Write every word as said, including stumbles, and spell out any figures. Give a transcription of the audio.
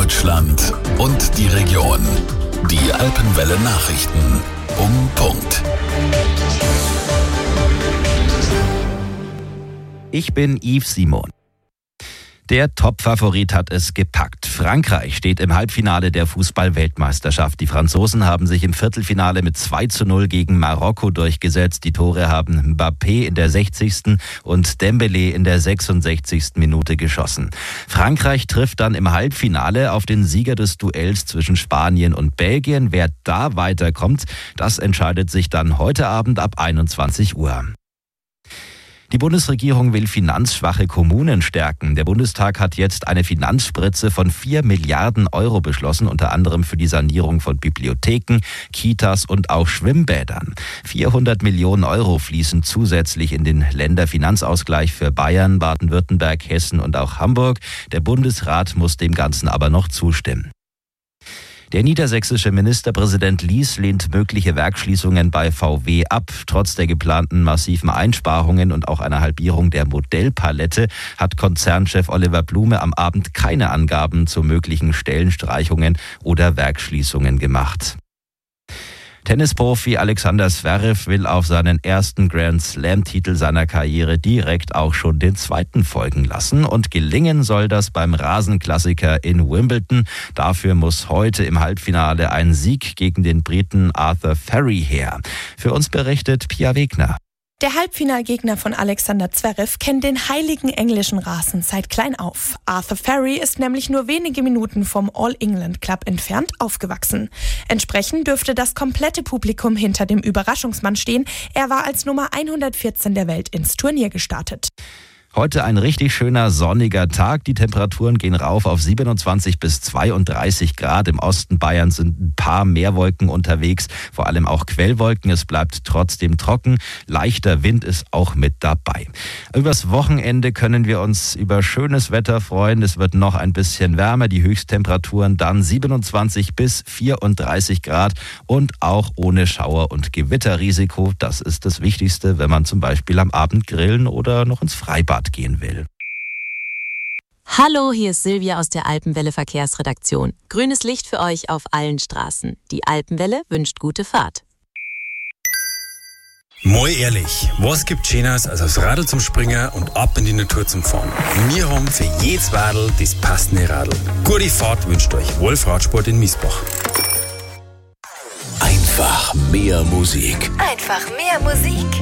Deutschland und die Region. Die Alpenwelle Nachrichten um Punkt. Ich bin Yves Simon. Der Top-Favorit hat es gepackt. Frankreich steht im Halbfinale der Fußball-Weltmeisterschaft. Die Franzosen haben sich im Viertelfinale mit zwei zu null gegen Marokko durchgesetzt. Die Tore haben Mbappé in der sechzigsten und Dembélé in der sechsundsechzigsten Minute geschossen. Frankreich trifft dann im Halbfinale auf den Sieger des Duells zwischen Spanien und Belgien. Wer da weiterkommt, das entscheidet sich dann heute Abend ab einundzwanzig Uhr. Die Bundesregierung will finanzschwache Kommunen stärken. Der Bundestag hat jetzt eine Finanzspritze von vier Milliarden Euro beschlossen, unter anderem für die Sanierung von Bibliotheken, Kitas und auch Schwimmbädern. vierhundert Millionen Euro fließen zusätzlich in den Länderfinanzausgleich für Bayern, Baden-Württemberg, Hessen und auch Hamburg. Der Bundesrat muss dem Ganzen aber noch zustimmen. Der niedersächsische Ministerpräsident Lies lehnt mögliche Werksschließungen bei V W ab. Trotz der geplanten massiven Einsparungen und auch einer Halbierung der Modellpalette hat Konzernchef Oliver Blume am Abend keine Angaben zu möglichen Stellenstreichungen oder Werksschließungen gemacht. Tennisprofi Alexander Zverev will auf seinen ersten Grand-Slam-Titel seiner Karriere direkt auch schon den zweiten folgen lassen. Und gelingen soll das beim Rasenklassiker in Wimbledon. Dafür muss heute im Halbfinale ein Sieg gegen den Briten Arthur Ferry her. Für uns berichtet Pia Wegner. Der Halbfinalgegner von Alexander Zverev kennt den heiligen englischen Rasen seit klein auf. Arthur Ferry ist nämlich nur wenige Minuten vom All England Club entfernt aufgewachsen. Entsprechend dürfte das komplette Publikum hinter dem Überraschungsmann stehen. Er war als Nummer hundertvierzehn der Welt ins Turnier gestartet. Heute ein richtig schöner sonniger Tag. Die Temperaturen gehen rauf auf siebenundzwanzig bis zweiunddreißig Grad. Im Osten Bayerns sind ein paar mehr Wolken unterwegs, vor allem auch Quellwolken. Es bleibt trotzdem trocken. Leichter Wind ist auch mit dabei. Übers Wochenende können wir uns über schönes Wetter freuen. Es wird noch ein bisschen wärmer. Die Höchsttemperaturen dann siebenundzwanzig bis vierunddreißig Grad und auch ohne Schauer- und Gewitterrisiko. Das ist das Wichtigste, wenn man zum Beispiel am Abend grillen oder noch ins Freibad gehen will. Hallo, hier ist Silvia aus der Alpenwelle Verkehrsredaktion. Grünes Licht für euch auf allen Straßen. Die Alpenwelle wünscht gute Fahrt. Mal ehrlich, was gibt Schöneres als aufs Radl zum Springen und ab in die Natur zum Fahren? Wir haben für jedes Radl das passende Radl. Gute Fahrt wünscht euch Wolf Radsport in Miesbach. Einfach mehr Musik. Einfach mehr Musik.